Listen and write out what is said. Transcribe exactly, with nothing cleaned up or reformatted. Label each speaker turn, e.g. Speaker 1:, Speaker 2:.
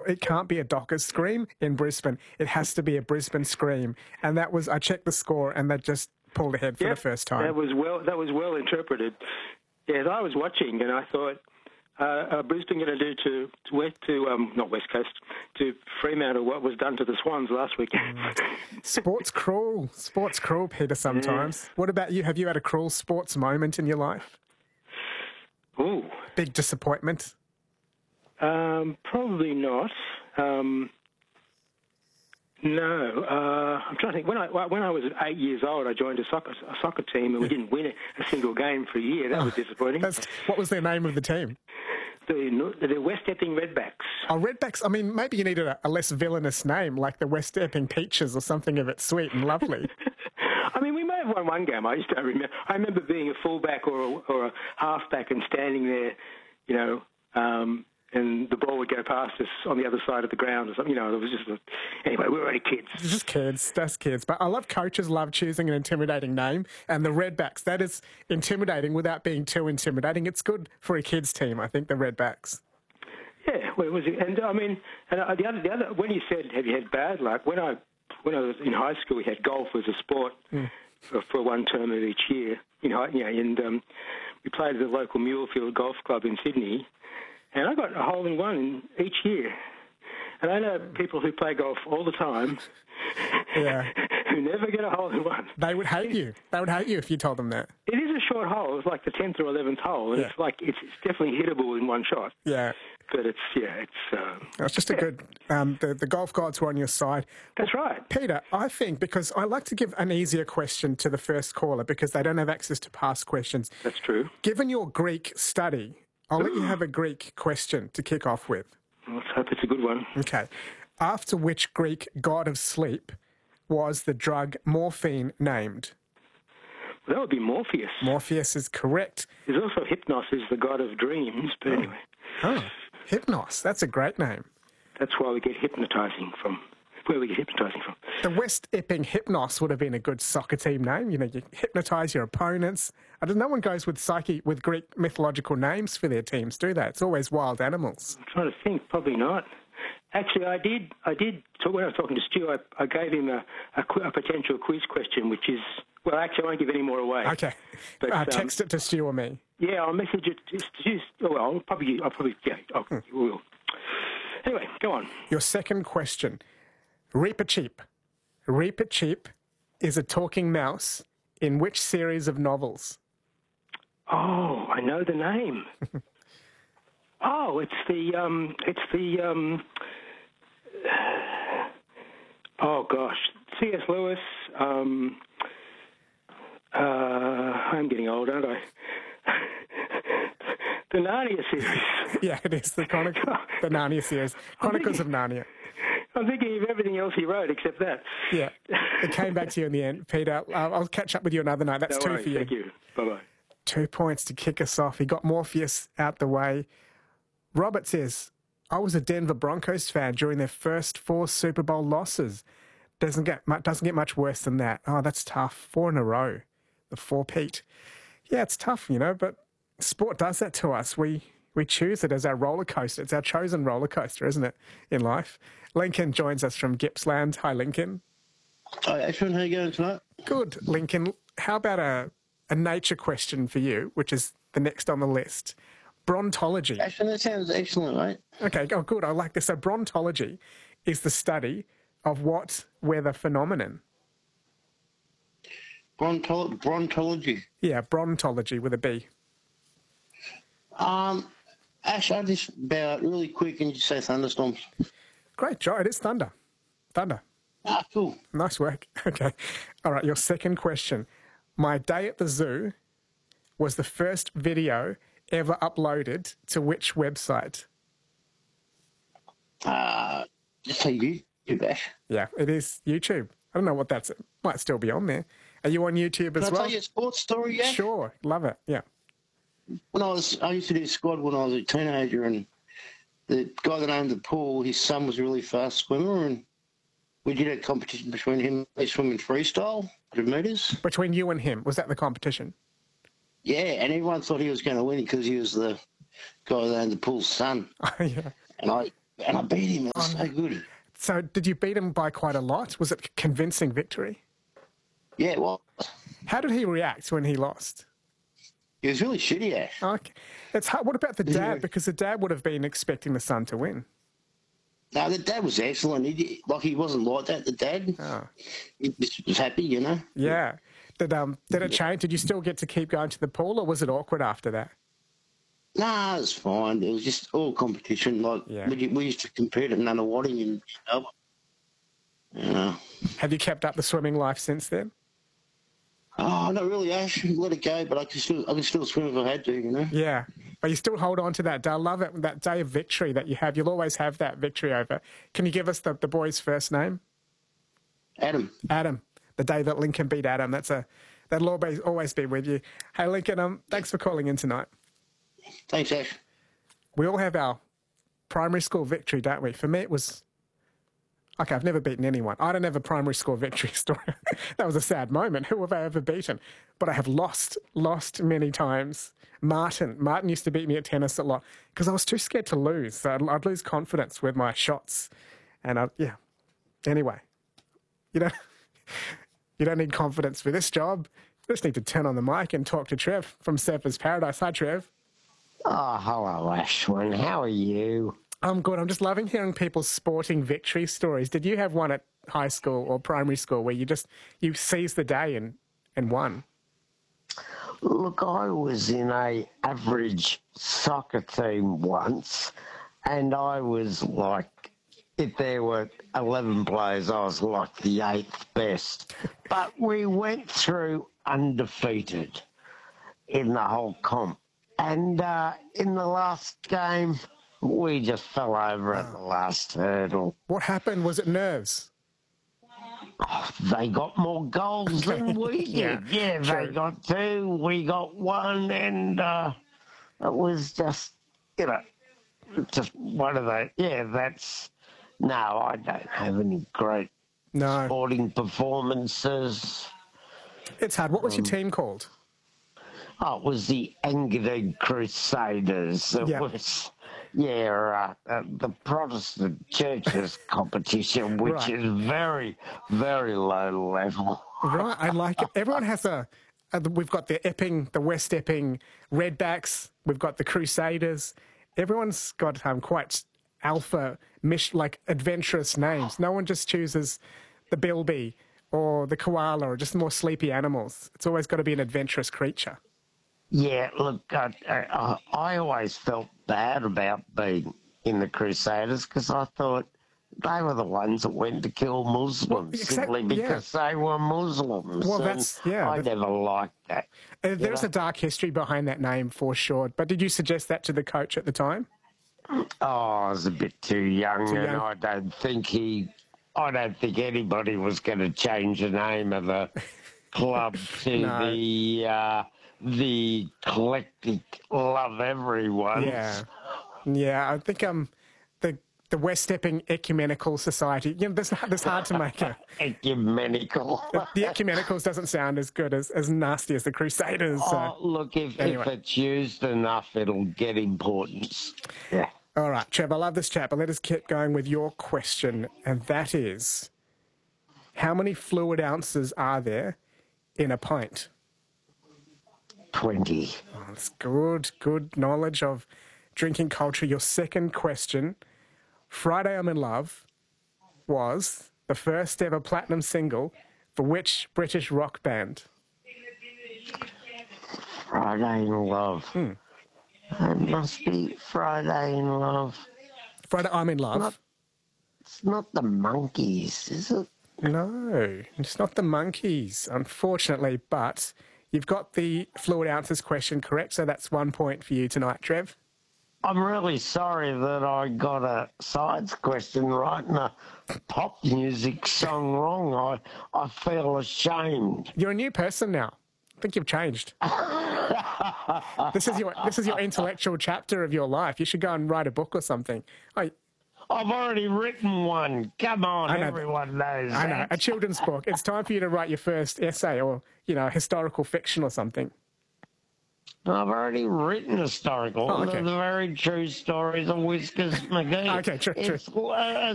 Speaker 1: it can't be a Dockers scream in Brisbane. It has to be a Brisbane scream. And that was, I checked the score, and that just pulled ahead for
Speaker 2: yep,
Speaker 1: the first time.
Speaker 2: That was well. That was well interpreted. Yes, I was watching, and I thought, uh, are Brisbane going to do to, to west to um, not West Coast to Fremantle what was done to the Swans last week?
Speaker 1: Sports cruel, sports cruel, Peter. Sometimes. Yeah. What about you? Have you had a cruel sports moment in your life?
Speaker 2: Ooh,
Speaker 1: big disappointment.
Speaker 2: Um, probably not. Um, no, uh, I'm trying to think. When I when I was eight years old, I joined a soccer a soccer team, and we didn't win a single game for a year. That was disappointing.
Speaker 1: That's, what was the name of the team?
Speaker 2: The, the West Epping Redbacks.
Speaker 1: Oh, Redbacks. I mean, maybe you needed a, a less villainous name, like the West Epping Peaches or something of it sweet and lovely.
Speaker 2: I mean, we may have won one game. I just don't remember. I remember being a fullback or a, or a halfback and standing there, you know, um, and the ball would go past us on the other side of the ground or something. You know, it was just a, anyway. We were only kids.
Speaker 1: Just kids. That's kids. But I love coaches love choosing an intimidating name, and the Redbacks. That is intimidating without being too intimidating. It's good for a kids team. I think the Redbacks.
Speaker 2: Yeah, well, it was, and I mean, and the other, the other. When you said, "Have you had bad luck?" When I When I was in high school, we had golf as a sport mm. for, for one term of each year. You know, you know and um, we played at the local Mulefield Golf Club in Sydney, and I got a hole in one in each year. And I know people who play golf all the time
Speaker 1: yeah.
Speaker 2: who never get a hole in one.
Speaker 1: They would hate you. They would hate you if you told them that.
Speaker 2: It is a short hole. It's like the tenth or eleventh hole, and yeah. it's like it's, it's definitely hittable in one shot.
Speaker 1: Yeah.
Speaker 2: But it's, yeah, it's... Um,
Speaker 1: it's just yeah. a good... Um, the, the golf gods were on your side.
Speaker 2: That's right.
Speaker 1: Peter, I think, because I like to give an easier question to the first caller because they don't have access to past questions.
Speaker 2: That's true.
Speaker 1: Given your Greek study, I'll let you have a Greek question to kick off with.
Speaker 2: Let's hope it's a good one.
Speaker 1: Okay. After which Greek god of sleep was the drug morphine named?
Speaker 2: Well, that would be Morpheus.
Speaker 1: Morpheus is correct.
Speaker 2: There's also Hypnos, is the god of dreams, but
Speaker 1: oh.
Speaker 2: anyway.
Speaker 1: Oh, Hypnos. That's a great name.
Speaker 2: That's why we get hypnotising from, where we get hypnotising from.
Speaker 1: The West Epping Hypnos would have been a good soccer team name. You know, you hypnotise your opponents. I don't, no one goes with psyche with Greek mythological names for their teams, do they? It's always wild animals.
Speaker 2: I'm trying to think. Probably not. Actually, I did. I did. Talk, when I was talking to Stu, I, I gave him a, a, a potential quiz question, which is well. Actually, I won't give any more away.
Speaker 1: Okay. But, uh, text um, it to Stu or me. Yeah,
Speaker 2: I'll message it to Stu. Oh, well, I'll probably. I'll probably. Yeah. I'll, hmm. will. Anyway, go on.
Speaker 1: Your second question: Reepicheep. Reepicheep is a talking mouse in which series of novels?
Speaker 2: Oh, I know the name. Oh, it's the, um, it's the, um, oh gosh, C S Lewis, um, uh, I'm getting old, aren't I? The Narnia series.
Speaker 1: Yeah, it is, the, Chronic- the Narnia series. Chronicles
Speaker 2: thinking,
Speaker 1: of Narnia.
Speaker 2: I'm thinking of everything else he wrote except that.
Speaker 1: Yeah, it came back to you in the end, Peter. Uh, I'll catch up with you another night. That's
Speaker 2: no
Speaker 1: two
Speaker 2: worries.
Speaker 1: for you.
Speaker 2: Thank you. Bye-bye.
Speaker 1: Two points to kick us off. He got Morpheus out the way. Robert says, I was a Denver Broncos fan during their first four Super Bowl losses. Doesn't get doesn't get much worse than that. Oh, that's tough. Four in a row. The four-peat. Yeah, it's tough, you know, but sport does that to us. We we choose it as our roller coaster. It's our chosen roller coaster, isn't it, in life? Lincoln joins us from Gippsland. Hi, Lincoln.
Speaker 3: Hi, Ashwin. How are you going tonight?
Speaker 1: Good, Lincoln. How about a, a nature question for you, which is the next on the list? Brontology.
Speaker 3: Actually, that sounds excellent, mate.
Speaker 1: Okay, oh, good. I like this. So brontology is the study of what weather phenomenon?
Speaker 3: Brontolo- brontology.
Speaker 1: Yeah, brontology with a B.
Speaker 3: Um, Ash, I just bow out really quick and just say thunderstorms.
Speaker 1: Great job. It is thunder. Thunder.
Speaker 3: Ah, cool.
Speaker 1: Nice work. Okay. All right, your second question. My day at the zoo was the first video ever uploaded to which website?
Speaker 3: Uh, just say YouTube, Ash.
Speaker 1: Yeah, it is YouTube. I don't know what that's. It might still be on there. Are you on YouTube
Speaker 3: Can
Speaker 1: as
Speaker 3: I
Speaker 1: well?
Speaker 3: tell you a sports story, Ash?
Speaker 1: Sure. Love it. Yeah.
Speaker 3: When I was, I used to do squad when I was a teenager, and the guy that owned the pool, his son was a really fast swimmer, and we did a competition between him and me swimming freestyle, one hundred metres.
Speaker 1: Between you and him, was that the competition?
Speaker 3: Yeah, and everyone thought he was going to win because he was the guy that owned the pool's son.
Speaker 1: Oh, yeah.
Speaker 3: And I, and I beat him. It was
Speaker 1: Oh,
Speaker 3: so good.
Speaker 1: So did you beat him by quite a lot? Was it a convincing victory?
Speaker 3: Yeah, it was.
Speaker 1: How did he react when he lost?
Speaker 3: He was really shitty, Ash.
Speaker 1: Okay. It's hard. What about the
Speaker 3: Yeah.
Speaker 1: dad? Because the dad would have been expecting the son to win.
Speaker 3: No, the dad was excellent. He did, like he wasn't like that. The dad,
Speaker 1: Oh.
Speaker 3: he just was happy, you know.
Speaker 1: Yeah. Did um did it change? Did you still get to keep going to the pool, or was it awkward after that?
Speaker 3: Nah, it's fine. It was just all competition. Like
Speaker 1: Yeah.
Speaker 3: we, we used to compete at Nunawading and Melbourne. You know.
Speaker 1: Have you kept up the swimming life since then?
Speaker 3: Oh, not really, Ash. Let it go, but I can still I can still swim if I had to, you know.
Speaker 1: Yeah. But you still hold on to that day. I love it, that day of victory that you have. You'll always have that victory over. Can you give us the, the boy's first name?
Speaker 3: Adam.
Speaker 1: Adam. The day that Lincoln beat Adam. That's a that'll always always be with you. Hey Lincoln, um, thanks for calling in tonight.
Speaker 3: Thanks, Ash.
Speaker 1: We all have our primary school victory, don't we? For me, it was. Okay, I've never beaten anyone. I don't have a primary school victory story. That was a sad moment. Who have I ever beaten? But I have lost, lost many times. Martin. Martin used to beat me at tennis a lot because I was too scared to lose. So I'd, I'd lose confidence with my shots. And I, yeah. Anyway, you don't, you don't need confidence for this job. You just need to turn on the mic and talk to Trev from Surfers Paradise. Hi, Trev.
Speaker 4: Oh, hello, Ashwin. How are you?
Speaker 1: I'm good. I'm just loving hearing people's sporting victory stories. Did you have one at high school or primary school where you just you seized the day and, and won?
Speaker 4: Look, I was in a average soccer team once, and I was like, if there were eleven players, I was like the eighth best. But we went through undefeated in the whole comp. And uh, in the last game, we just fell over at the last hurdle.
Speaker 1: What happened? Was it nerves?
Speaker 4: Oh, they got more goals than we did.
Speaker 1: Yeah,
Speaker 4: Yeah,
Speaker 1: true.
Speaker 4: they got two, we got one, and uh, it was just, you know, just one of those. Yeah, that's, no, I don't have any great
Speaker 1: No.
Speaker 4: sporting performances.
Speaker 1: It's hard. What was your team called?
Speaker 4: Oh, it was the Engadine Crusaders. It
Speaker 1: Yeah.
Speaker 4: was, yeah, uh, uh, the Protestant churches competition, which
Speaker 1: Right.
Speaker 4: is very, very low level.
Speaker 1: Right. I like it. Everyone has a, a. We've got the Epping, the West Epping Redbacks. We've got the Crusaders. Everyone's got um, quite alpha, mish, like adventurous names. No one just chooses the bilby or the koala or just more sleepy animals. It's always got to be an adventurous creature.
Speaker 4: Yeah, look, I, I, I always felt bad about being in the Crusaders because I thought they were the ones that went to kill Muslims
Speaker 1: Well, exact-
Speaker 4: simply because they were Muslims.
Speaker 1: Well,
Speaker 4: and
Speaker 1: that's- yeah,
Speaker 4: I
Speaker 1: that's-
Speaker 4: never liked that.
Speaker 1: Uh, There's
Speaker 4: know?
Speaker 1: a dark history behind that name for sure. But did you suggest that to the coach at the time?
Speaker 4: Oh, I was a bit too young,
Speaker 1: Too
Speaker 4: and
Speaker 1: young.
Speaker 4: I don't think he. I don't think anybody was going to change the name of the club to
Speaker 1: No.
Speaker 4: the uh, the eclectic love everyone.
Speaker 1: Yeah, yeah. I think um, the the West Epping Ecumenical Society. You know, this this hard to make a.
Speaker 4: Ecumenical.
Speaker 1: The Ecumenicals doesn't sound as good as as nasty as the Crusaders. So.
Speaker 4: Oh, look, if,
Speaker 1: Anyway.
Speaker 4: if it's used enough, it'll get importance. Yeah.
Speaker 1: All right, Trev. I love this chat, but let us keep going with your question, and that is, how many fluid ounces are there in a pint?
Speaker 4: twenty.
Speaker 1: Oh, that's good, good knowledge of drinking culture. Your second question, Friday I'm in Love, was the first ever platinum single for which British rock band?
Speaker 4: Friday in Love.
Speaker 1: Hmm.
Speaker 4: It must be Friday in Love.
Speaker 1: Friday I'm in Love.
Speaker 4: Not- It's not the Monkeys, is it?
Speaker 1: No, it's not the Monkeys, unfortunately, but you've got the fluid ounces question correct, so that's one point for you tonight, Trev.
Speaker 4: I'm really sorry that I got a science question right and a pop music song wrong. I, I feel ashamed.
Speaker 1: You're a new person now. I think you've changed. This is your this is your intellectual chapter of your life. You should go and write a book or something. I
Speaker 4: I've already written one. Come on,
Speaker 1: I know.
Speaker 4: everyone knows
Speaker 1: I know,
Speaker 4: that.
Speaker 1: a children's book. It's time for you to write your first essay or, you know, historical fiction or something.
Speaker 4: I've already written historical.
Speaker 1: Oh, okay.
Speaker 4: The very true stories of Whiskers McGee.
Speaker 1: Okay, true, true.
Speaker 4: It's a